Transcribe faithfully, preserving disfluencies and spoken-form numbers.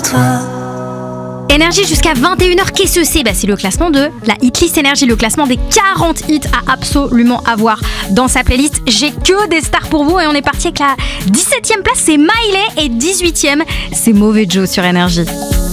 toi. Énergie jusqu'à vingt et une heures, qu'est-ce que c'est ? Bah, c'est le classement de la Hitlist Énergie, le classement des quarante hits à absolument avoir dans sa playlist. J'ai que des stars pour vous et on est parti avec la dix-septième place, c'est Miley, et dix-huitième, c'est Mauvais Joe sur Énergie.